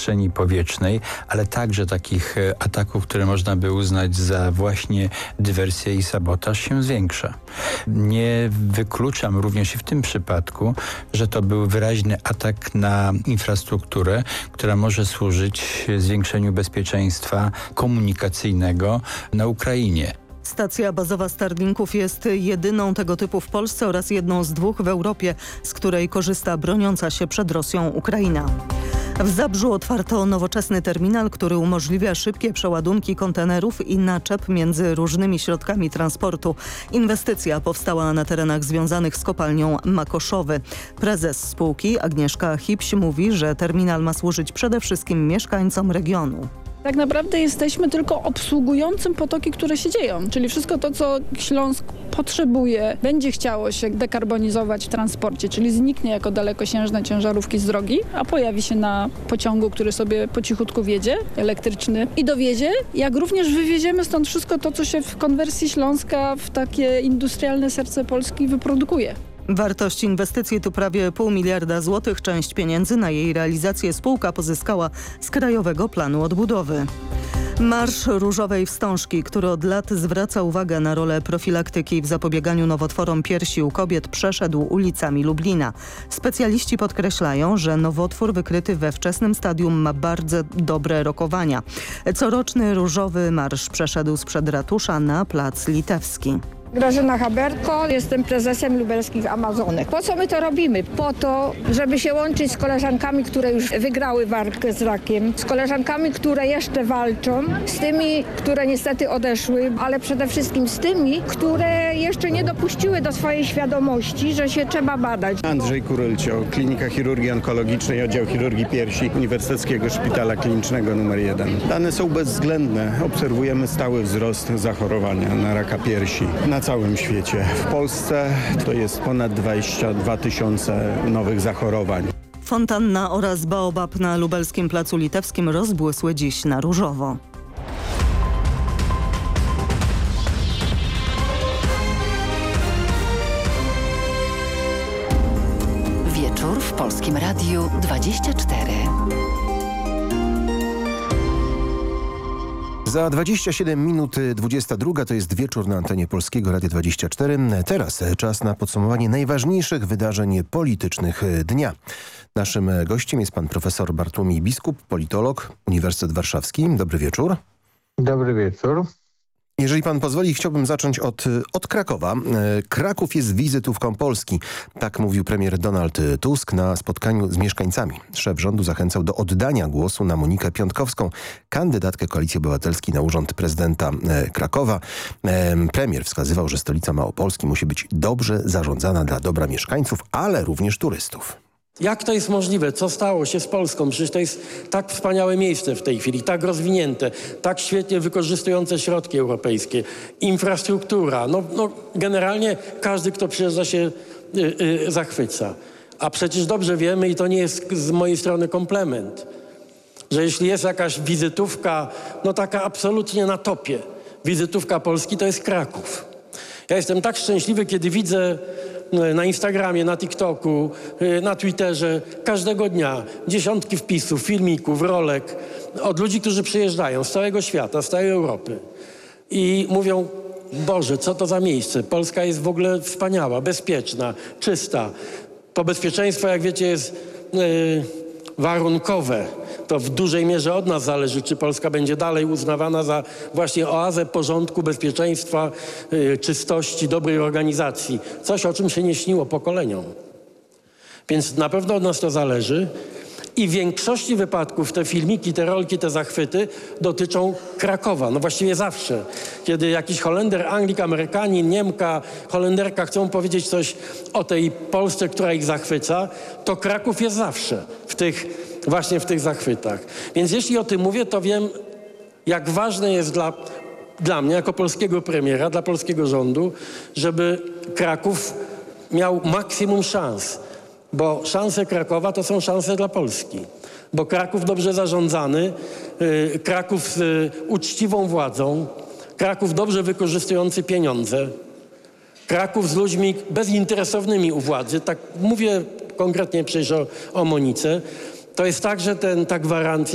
przestrzeni powietrznej, ale także takich ataków, które można by uznać za właśnie dywersję i sabotaż, się zwiększa. Nie wykluczam również i w tym przypadku, że to był wyraźny atak na infrastrukturę, która może służyć zwiększeniu bezpieczeństwa komunikacyjnego na Ukrainie. Stacja bazowa Starlinków jest jedyną tego typu w Polsce oraz jedną z dwóch w Europie, z której korzysta broniąca się przed Rosją Ukraina. W Zabrzu otwarto nowoczesny terminal, który umożliwia szybkie przeładunki kontenerów i naczep między różnymi środkami transportu. Inwestycja powstała na terenach związanych z kopalnią Makoszowy. Prezes spółki Agnieszka Hipś mówi, że terminal ma służyć przede wszystkim mieszkańcom regionu. Tak naprawdę jesteśmy tylko obsługującym potoki, które się dzieją, czyli wszystko to, co Śląsk potrzebuje, będzie chciało się dekarbonizować w transporcie, czyli zniknie jako dalekosiężne ciężarówki z drogi, a pojawi się na pociągu, który sobie po cichutku wiedzie, elektryczny i dowiezie, jak również wywieziemy stąd wszystko to, co się w konwersji Śląska w takie industrialne serce Polski wyprodukuje. Wartość inwestycji to prawie 0,5 miliarda złotych. Część pieniędzy na jej realizację spółka pozyskała z Krajowego Planu Odbudowy. Marsz Różowej Wstążki, który od lat zwraca uwagę na rolę profilaktyki w zapobieganiu nowotworom piersi u kobiet, przeszedł ulicami Lublina. Specjaliści podkreślają, że nowotwór wykryty we wczesnym stadium ma bardzo dobre rokowania. Coroczny Różowy Marsz przeszedł sprzed ratusza na Plac Litewski. Grażyna Haberko, jestem prezesem lubelskich Amazonek. Po co my to robimy? Po to, żeby się łączyć z koleżankami, które już wygrały walkę z rakiem, z koleżankami, które jeszcze walczą, z tymi, które niestety odeszły, ale przede wszystkim z tymi, które jeszcze nie dopuściły do swojej świadomości, że się trzeba badać. Andrzej Kurylcio, Klinika Chirurgii Onkologicznej, Oddział Chirurgii Piersi Uniwersyteckiego Szpitala Klinicznego nr 1. Dane są bezwzględne. Obserwujemy stały wzrost zachorowania na raka piersi na całym świecie. W Polsce to jest ponad 22 tysiące nowych zachorowań. Fontanna oraz baobab na lubelskim Placu Litewskim rozbłysły dziś na różowo. Wieczór w Polskim Radiu 24. Za 27 minut 22 to jest wieczór na antenie Polskiego Radia 24. Teraz czas na podsumowanie najważniejszych wydarzeń politycznych dnia. Naszym gościem jest pan profesor Bartłomiej Biskup, politolog, Uniwersytet Warszawski. Dobry wieczór. Dobry wieczór. Jeżeli pan pozwoli, chciałbym zacząć od Krakowa. Kraków jest wizytówką Polski. Tak mówił premier Donald Tusk na spotkaniu z mieszkańcami. Szef rządu zachęcał do oddania głosu na Monikę Piątkowską, kandydatkę Koalicji Obywatelskiej na urząd prezydenta Krakowa. Premier wskazywał, że stolica Małopolski musi być dobrze zarządzana dla dobra mieszkańców, ale również turystów. Jak to jest możliwe? Co stało się z Polską? Przecież to jest tak wspaniałe miejsce w tej chwili, tak rozwinięte, tak świetnie wykorzystujące środki europejskie, infrastruktura. Generalnie każdy, kto przyjeżdża, się zachwyca. A przecież dobrze wiemy, i to nie jest z mojej strony komplement, że jeśli jest jakaś wizytówka, taka absolutnie na topie, wizytówka Polski, to jest Kraków. Ja jestem tak szczęśliwy, kiedy widzę na Instagramie, na TikToku, na Twitterze każdego dnia dziesiątki wpisów, filmików, rolek od ludzi, którzy przyjeżdżają z całego świata, z całej Europy i mówią: Boże, co to za miejsce? Polska jest w ogóle wspaniała, bezpieczna, czysta. To bezpieczeństwo, jak wiecie, jest warunkowe. To w dużej mierze od nas zależy, czy Polska będzie dalej uznawana za właśnie oazę porządku, bezpieczeństwa, czystości, dobrej organizacji. Coś, o czym się nie śniło pokoleniom. Więc na pewno od nas to zależy. I w większości wypadków te filmiki, te rolki, te zachwyty dotyczą Krakowa. Właściwie zawsze. Kiedy jakiś Holender, Anglik, Amerykanin, Niemka, Holenderka chcą powiedzieć coś o tej Polsce, która ich zachwyca, to Kraków jest zawsze właśnie w tych zachwytach. Więc jeśli o tym mówię, to wiem, jak ważne jest dla mnie, jako polskiego premiera, dla polskiego rządu, żeby Kraków miał maksimum szans. Bo szanse Krakowa to są szanse dla Polski. Bo Kraków dobrze zarządzany, Kraków z uczciwą władzą, Kraków dobrze wykorzystujący pieniądze, Kraków z ludźmi bezinteresownymi u władzy, tak mówię konkretnie przecież o Monice, to jest także ta gwarancja,